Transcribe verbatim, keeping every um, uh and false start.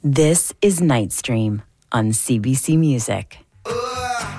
This is Night Stream on C B C Music.